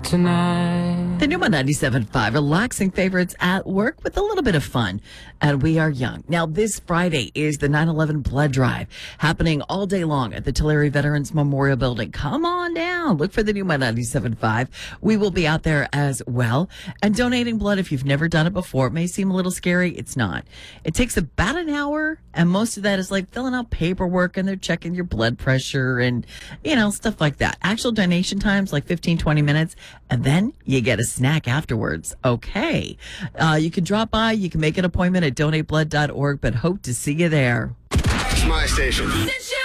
tonight. The new 97.5, relaxing favorites at work with a little bit of fun. And we are young. Now, this Friday is the 9/11 blood drive happening all day long at the Tulare Veterans Memorial Building. Come on down. Look for the new 97.5. We will be out there as well. And donating blood, if you've never done it before, it may seem a little scary. It's not. It takes about an hour, and most of that is like filling out paperwork, and they're checking your blood pressure and, stuff like that. Actual donation times like 15, 20 minutes, and then you get a snack afterwards. Okay. You can drop by. You can make an appointment at donateblood.org, but hope to see you there. It's my station.